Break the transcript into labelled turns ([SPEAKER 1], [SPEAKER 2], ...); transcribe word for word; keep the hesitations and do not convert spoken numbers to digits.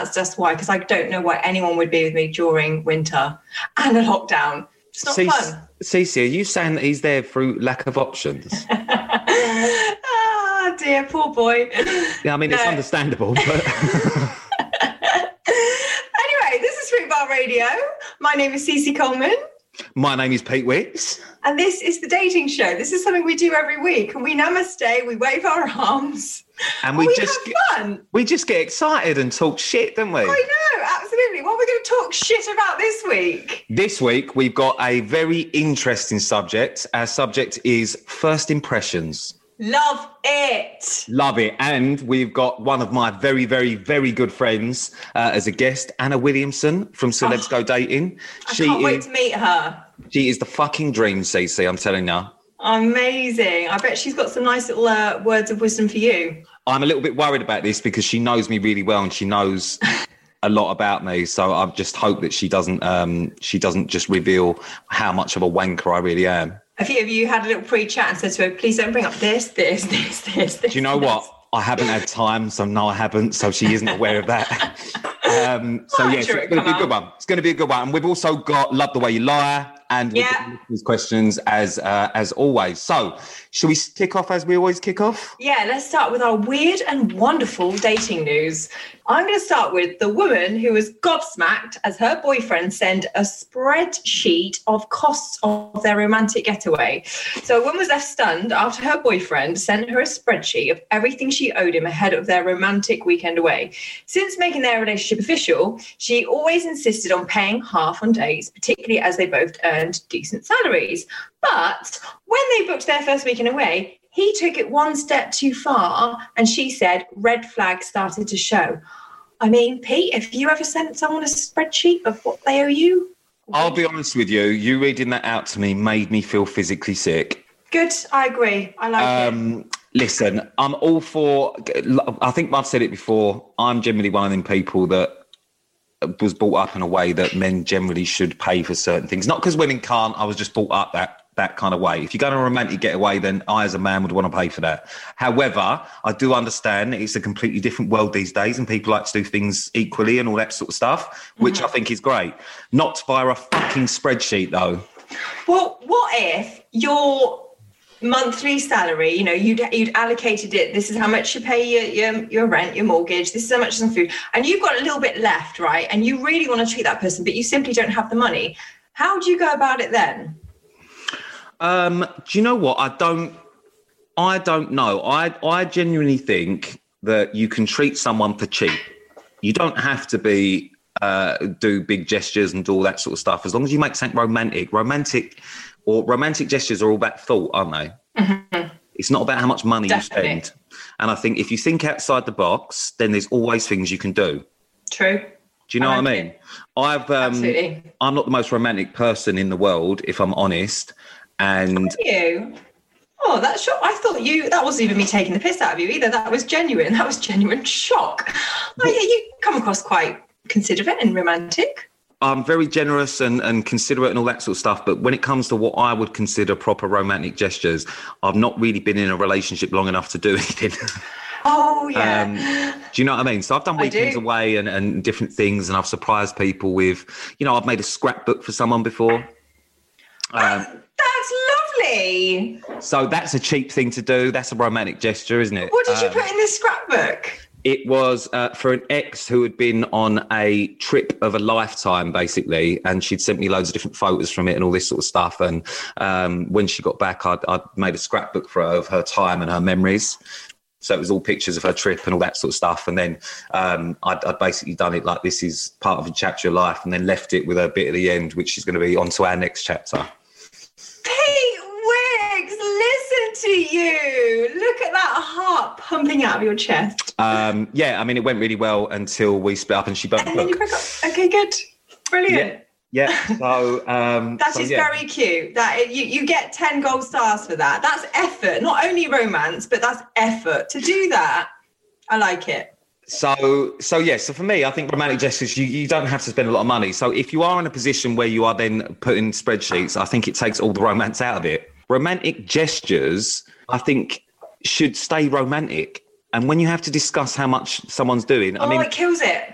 [SPEAKER 1] that's just why, because I don't know why anyone would be with me during winter and a lockdown. It's not
[SPEAKER 2] C-
[SPEAKER 1] fun.
[SPEAKER 2] Cece, are you saying that he's there through lack of options?
[SPEAKER 1] Ah, dear, poor boy.
[SPEAKER 2] Yeah, I mean, no. It's understandable, but...
[SPEAKER 1] Anyway, this is Fruit Bar Radio. My name is Cece Coleman.
[SPEAKER 2] My name is Pete Wicks.
[SPEAKER 1] And this is the dating show. This is something we do every week. We namaste, we wave our arms.
[SPEAKER 2] And we,
[SPEAKER 1] we
[SPEAKER 2] just
[SPEAKER 1] have
[SPEAKER 2] get,
[SPEAKER 1] fun.
[SPEAKER 2] We just get excited and talk shit, don't we?
[SPEAKER 1] I know, absolutely. What are we going to talk shit about this week?
[SPEAKER 2] This week, we've got a very interesting subject. Our subject is first impressions.
[SPEAKER 1] Love it.
[SPEAKER 2] Love it. And we've got one of my very, very, very good friends uh, as a guest, Anna Williamson from Celebs oh, Go Dating.
[SPEAKER 1] I
[SPEAKER 2] she
[SPEAKER 1] can't
[SPEAKER 2] is,
[SPEAKER 1] wait to meet her.
[SPEAKER 2] She is the fucking dream, Cece, I'm telling you.
[SPEAKER 1] Amazing. I bet she's got some nice little uh, words of wisdom for you.
[SPEAKER 2] I'm a little bit worried about this because she knows me really well and she knows a lot about me. So I just hope that she doesn't um, she doesn't just reveal how much of a wanker I really am.
[SPEAKER 1] Have you, have you had a little pre-chat and said to her, please don't bring up this, this, this, this, this?
[SPEAKER 2] Do you know
[SPEAKER 1] this.
[SPEAKER 2] what? I haven't had time, so no, I haven't. So she isn't aware of that. Um, so, yes, yeah, so it's going to be a good one. It's going to be a good one. And we've also got Love the Way You Lie and we've
[SPEAKER 1] yeah.
[SPEAKER 2] got these questions as, uh, as always. So should we kick off as we always kick off?
[SPEAKER 1] Yeah, let's start with our weird and wonderful dating news. I'm going to start with the woman who was gobsmacked as her boyfriend sent a spreadsheet of costs of their romantic getaway. So a woman was left stunned after her boyfriend sent her a spreadsheet of everything she owed him ahead of their romantic weekend away. Since making their relationship official, she always insisted on paying half on dates, particularly as they both earned decent salaries. But when they booked their first weekend away, he took it one step too far, and she said red flags started to show. I mean, Pete, have you ever sent someone a spreadsheet of what they owe you?
[SPEAKER 2] I'll be honest with you. You reading that out to me made me feel physically sick.
[SPEAKER 1] Good. I agree. I like
[SPEAKER 2] um,
[SPEAKER 1] it.
[SPEAKER 2] Listen, I'm all for... I think I've said it before. I'm generally one of them people that was brought up in a way that men generally should pay for certain things. Not because women can't. I was just brought up that that kind of way. If you go on a romantic getaway, then I, as a man, would want to pay for that. However, I do understand it's a completely different world these days and people like to do things equally and all that sort of stuff, which mm-hmm. I think is great. Not via a fucking spreadsheet, though.
[SPEAKER 1] Well, what if your monthly salary, you know, you'd you'd allocated it, this is how much you pay your, your, your rent, your mortgage, this is how much is on food, and you've got a little bit left, right? And you really want to treat that person, but you simply don't have the money. How do you go about it then?
[SPEAKER 2] Um, do you know what? I don't, I don't know. I, I genuinely think that you can treat someone for cheap. You don't have to be, uh, do big gestures and do all that sort of stuff. As long as you make something romantic, romantic or romantic gestures are all about thought, aren't they? Mm-hmm. It's not about how much money Definitely. you spend. And I think if you think outside the box, then there's always things you can do.
[SPEAKER 1] True.
[SPEAKER 2] Do you know
[SPEAKER 1] I like
[SPEAKER 2] what I mean?
[SPEAKER 1] It.
[SPEAKER 2] I've, um,
[SPEAKER 1] Absolutely.
[SPEAKER 2] I'm not the most romantic person in the world, if I'm honest. And
[SPEAKER 1] Are you? Oh, that's shock. I thought you, that wasn't even me taking the piss out of you either. That was genuine. That was genuine shock. Oh, yeah, you come across quite considerate and romantic.
[SPEAKER 2] I'm very generous and, and considerate and all that sort of stuff. But when it comes to what I would consider proper romantic gestures, I've not really been in a relationship long enough to do anything.
[SPEAKER 1] Oh, yeah.
[SPEAKER 2] Um, do you know what I mean? So I've done weekends away and, and different things, and I've surprised people with, you know, I've made a scrapbook for someone before. Um,
[SPEAKER 1] That's lovely.
[SPEAKER 2] So that's a cheap thing to do. That's a romantic gesture, isn't it?
[SPEAKER 1] What did you
[SPEAKER 2] um,
[SPEAKER 1] put in this scrapbook?
[SPEAKER 2] It was uh, for an ex who had been on a trip of a lifetime, basically, and she'd sent me loads of different photos from it and all this sort of stuff. And um, when she got back, I'd, I'd made a scrapbook for her of her time and her memories. So it was all pictures of her trip and all that sort of stuff. And then um, I'd, I'd basically done it like this is part of a chapter of life, and then left it with a bit at the end, which is going to be on to our next chapter.
[SPEAKER 1] Pete Wicks, listen to you. Look at that heart pumping out of your chest.
[SPEAKER 2] Um, yeah, I mean, it went really well until we split up and she burnt the
[SPEAKER 1] And then
[SPEAKER 2] book.
[SPEAKER 1] you broke up. Okay, good. Brilliant.
[SPEAKER 2] Yeah, yeah. So um,
[SPEAKER 1] that
[SPEAKER 2] so,
[SPEAKER 1] is
[SPEAKER 2] yeah.
[SPEAKER 1] very cute. That you, you get ten gold stars for that. That's effort. Not only romance, but that's effort. To do that, I like it.
[SPEAKER 2] So, so yeah, so for me, I think romantic gestures, you, you don't have to spend a lot of money. So if you are in a position where you are then putting spreadsheets, I think it takes all the romance out of it. Romantic gestures, I think, should stay romantic. And when you have to discuss how much someone's doing,
[SPEAKER 1] oh,
[SPEAKER 2] I mean,
[SPEAKER 1] it kills it.